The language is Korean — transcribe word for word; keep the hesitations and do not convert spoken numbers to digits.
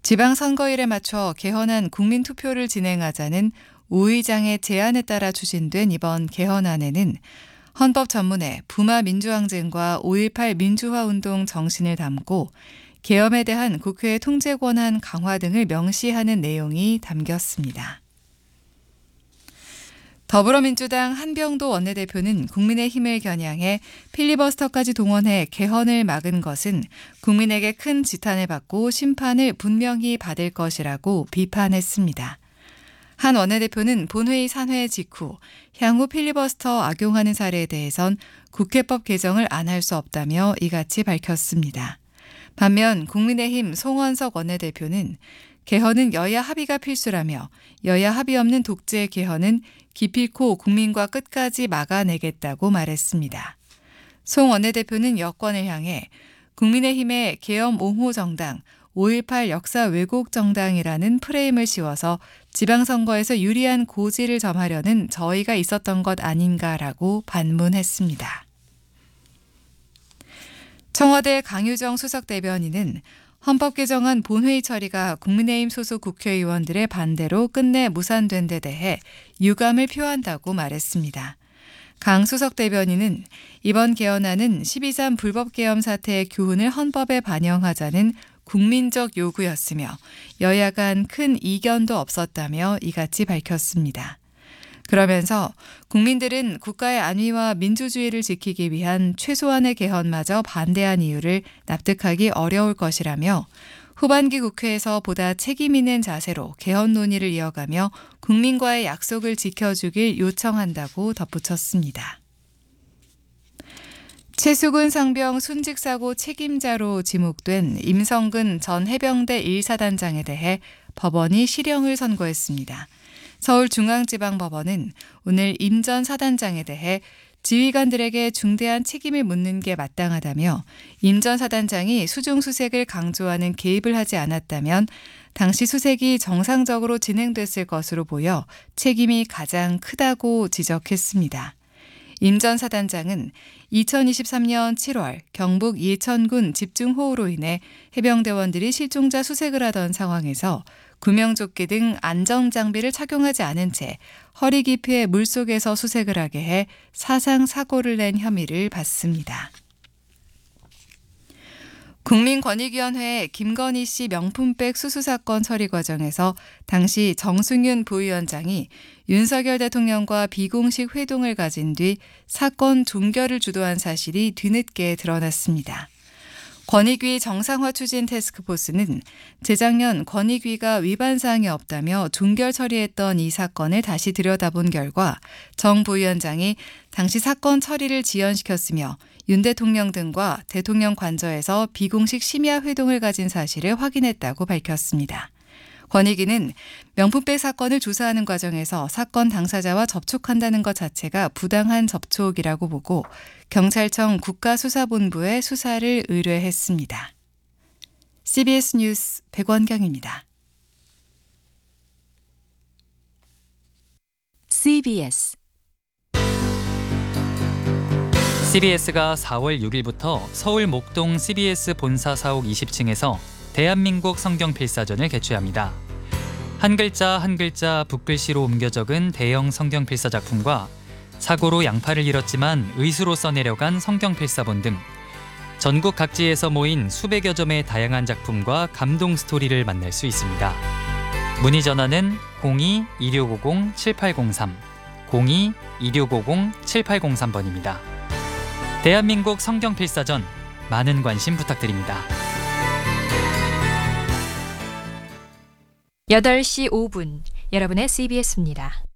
지방선거일에 맞춰 개헌안 국민투표를 진행하자는 오 의장의 제안에 따라 추진된 이번 개헌안에는 헌법전문회 부마민주항쟁과 오일팔 민주화운동 정신을 담고 계엄에 대한 국회의 통제 권한 강화 등을 명시하는 내용이 담겼습니다. 더불어민주당 한병도 원내대표는 국민의힘을 겨냥해 필리버스터까지 동원해 개헌을 막은 것은 국민에게 큰 지탄을 받고 심판을 분명히 받을 것이라고 비판했습니다. 한 원내대표는 본회의 산회 직후 향후 필리버스터 악용하는 사례에 대해선 국회법 개정을 안 할 수 없다며 이같이 밝혔습니다. 반면 국민의힘 송원석 원내대표는 개헌은 여야 합의가 필수라며 여야 합의 없는 독재 개헌은 기필코 국민과 끝까지 막아내겠다고 말했습니다. 송 원내대표는 여권을 향해 국민의힘의 계엄 옹호 정당, 오일팔 역사 왜곡 정당이라는 프레임을 씌워서 지방선거에서 유리한 고지를 점하려는 저희가 있었던 것 아닌가라고 반문했습니다. 청와대 강유정 수석대변인은 헌법 개정안 본회의 처리가 국민의힘 소속 국회의원들의 반대로 끝내 무산된 데 대해 유감을 표한다고 말했습니다. 강 수석대변인은 이번 개헌안은 십이 삼 불법계엄 사태의 교훈을 헌법에 반영하자는 국민적 요구였으며 여야 간 큰 이견도 없었다며 이같이 밝혔습니다. 그러면서 국민들은 국가의 안위와 민주주의를 지키기 위한 최소한의 개헌마저 반대한 이유를 납득하기 어려울 것이라며 후반기 국회에서 보다 책임 있는 자세로 개헌 논의를 이어가며 국민과의 약속을 지켜주길 요청한다고 덧붙였습니다. 최수근 상병 순직사고 책임자로 지목된 임성근 전 해병대 일 사단장에 대해 법원이 실형을 선고했습니다. 서울중앙지방법원은 오늘 임 전 사단장에 대해 지휘관들에게 중대한 책임을 묻는 게 마땅하다며 임 전 사단장이 수중수색을 강조하는 개입을 하지 않았다면 당시 수색이 정상적으로 진행됐을 것으로 보여 책임이 가장 크다고 지적했습니다. 임 전 사단장은 이천이십삼 년 칠월 경북 예천군 집중호우로 인해 해병대원들이 실종자 수색을 하던 상황에서 구명조끼 등 안전장비를 착용하지 않은 채 허리 깊이의 물속에서 수색을 하게 해 사상 사고를 낸 혐의를 받습니다. 국민권익위원회 김건희 씨 명품백 수수 사건 처리 과정에서 당시 정승윤 부위원장이 윤석열 대통령과 비공식 회동을 가진 뒤 사건 종결을 주도한 사실이 뒤늦게 드러났습니다. 권익위 정상화 추진 태스크포스는 재작년 권익위가 위반 사항이 없다며 종결 처리했던 이 사건을 다시 들여다본 결과 정 부위원장이 당시 사건 처리를 지연시켰으며 윤 대통령 등과 대통령 관저에서 비공식 심야 회동을 가진 사실을 확인했다고 밝혔습니다. 권익위는 명품백 사건을 조사하는 과정에서 사건 당사자와 접촉한다는 것 자체가 부당한 접촉이라고 보고 경찰청 국가수사본부에 수사를 의뢰했습니다. 씨비에스 뉴스 백원경입니다. 씨비에스 씨비에스가 사월 육일부터 서울 목동 씨비에스 본사 사옥 이십 층에서 대한민국 성경필사전을 개최합니다. 한 글자 한 글자 붓글씨로 옮겨 적은 대형 성경필사 작품과 사고로 양팔을 잃었지만 의수로 써내려간 성경필사본 등 전국 각지에서 모인 수백여 점의 다양한 작품과 감동 스토리를 만날 수 있습니다. 문의 전화는 공이 이육오공 칠팔공삼, 공이 이육오공 칠팔공삼 번입니다. 대한민국 성경필사전 많은 관심 부탁드립니다. 여덟 시 오 분 여러분의 씨비에스입니다.